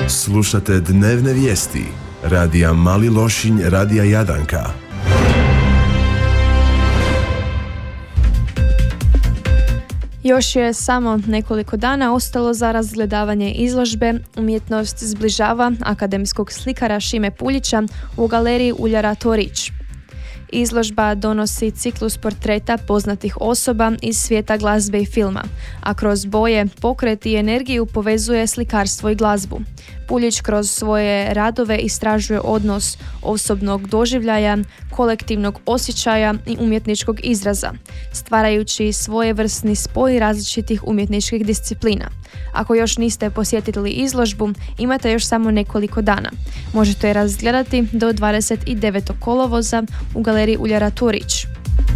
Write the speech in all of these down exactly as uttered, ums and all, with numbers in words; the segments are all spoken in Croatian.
Slušate dnevne vijesti radija Mali Lošinj, radija Jadranka. Još je samo nekoliko dana ostalo za razgledavanje izložbe Umjetnost zbližava akademskog slikara Šime Puljića u galeriji Uljara Torić. Izložba donosi ciklus portreta poznatih osoba iz svijeta glazbe i filma, a kroz boje, pokret i energiju povezuje slikarstvo i glazbu. Puljić kroz svoje radove istražuje odnos osobnog doživljaja, kolektivnog osjećaja i umjetničkog izraza, stvarajući svojevrsni spoj različitih umjetničkih disciplina. Ako još niste posjetili izložbu, imate još samo nekoliko dana. Možete je razgledati do dvadeset devetog kolovoza u galeriji Uljara Torić.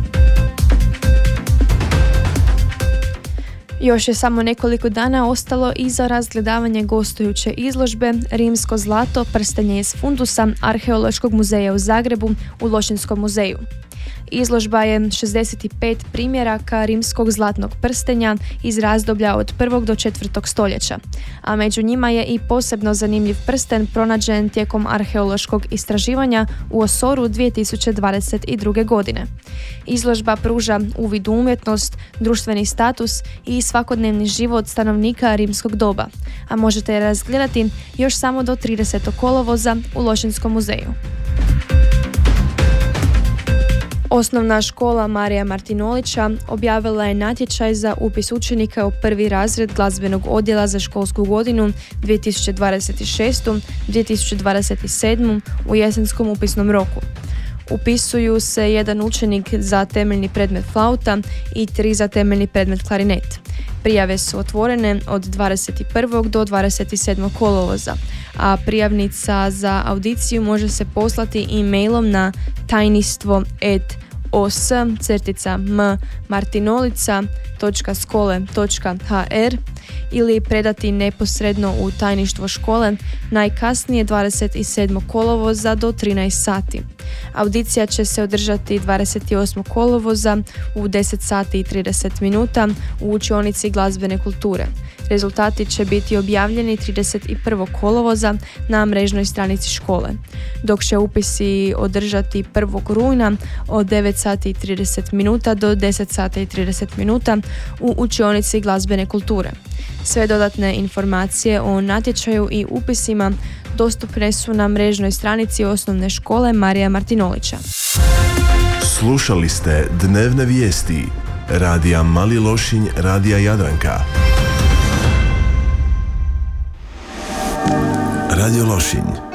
Još je samo nekoliko dana ostalo i za razgledavanje gostujuće izložbe Rimsko zlato, prstenje iz fundusa Arheološkog muzeja u Zagrebu u Lošinjskom muzeju. Izložba je šezdeset pet primjeraka rimskog zlatnog prstenja iz razdoblja od prvog do četvrtog stoljeća, a među njima je i posebno zanimljiv prsten pronađen tijekom arheološkog istraživanja u Osoru dvije tisuće dvadeset druge. godine. Izložba pruža uvid u umjetnost, društveni status i svakodnevni život stanovnika rimskog doba, a možete je razgledati još samo do tridesetog kolovoza u Lošinjskom muzeju. Osnovna škola Marija Martinolića objavila je natječaj za upis učenika u prvi razred glazbenog odjela za školsku godinu dvije tisuće dvadeset šeste dvije tisuće dvadeset sedme u jesenskom upisnom roku. Upisuju se jedan učenik za temeljni predmet flauta i tri za temeljni predmet klarinet. Prijave su otvorene od dvadeset prvog do dvadeset sedmog kolovoza, a prijavnica za audiciju može se poslati e-mailom na tajnistvo et os crtica m martinolica točka skole točka h r ili predati neposredno u tajništvo škole najkasnije dvadeset sedmog kolovoza do trinaest sati. Audicija će se održati dvadeset osmog kolovoza u deset sati i trideset minuta u učionici glazbene kulture. Rezultati će biti objavljeni trideset prvog kolovoza na mrežnoj stranici škole, dok će upisi održati prvog rujna od devet sati i trideset minuta do deset sati i trideset minuta u učionici glazbene kulture. Sve dodatne informacije o natječaju i upisima dostupne su na mrežnoj stranici osnovne škole Marija Martinolića. Slušali ste dnevne vijesti radija Mali Lošinj, radija Jadranka. Radio Lošinj.